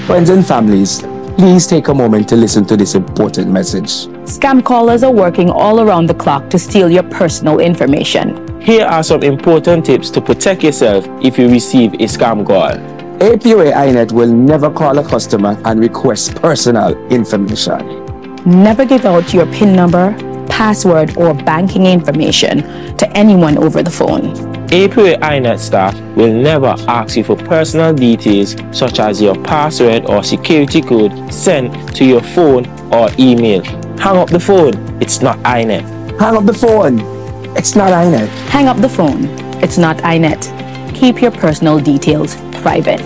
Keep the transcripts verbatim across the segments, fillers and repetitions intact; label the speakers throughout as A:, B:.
A: Friends and families, please take a moment to listen to this important message.
B: Scam callers are working all around the clock to steal your personal information.
C: Here are some important tips to protect yourself if you receive a scam call.
A: A P O A iNet will never call a customer and request personal information.
B: Never give out your PIN number, password, or banking information to anyone over the phone.
C: A P O A iNet staff will never ask you for personal details such as your password or security code sent to your phone or email. Hang up the phone, it's not iNet.
A: Hang up the phone, it's not iNet.
B: Hang up the phone, it's not iNet. Keep your personal details private.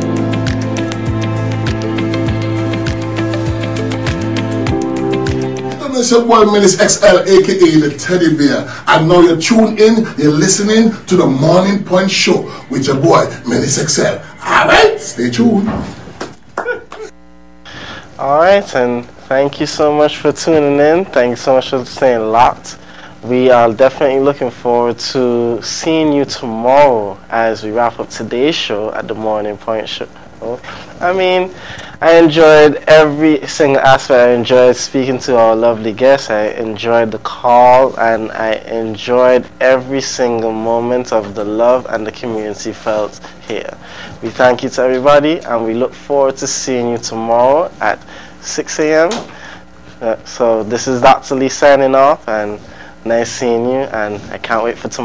D: It's your boy Menace X L, aka the Teddy Bear. I know you're tuned in, you're listening to the Morning Point Show with your boy Menace X L. Alright, stay tuned.
E: Alright, and thank you so much for tuning in. Thank you so much for staying locked. We are definitely looking forward to seeing you tomorrow as we wrap up today's show at the Morning Point Show. I mean, I enjoyed every single aspect. I enjoyed speaking to our lovely guests. I enjoyed the call, and I enjoyed every single moment of the love and the community felt here. We thank you to everybody, and we look forward to seeing you tomorrow at six a m Uh, so this is Doctor Lee signing off, and nice seeing you, and I can't wait for tomorrow.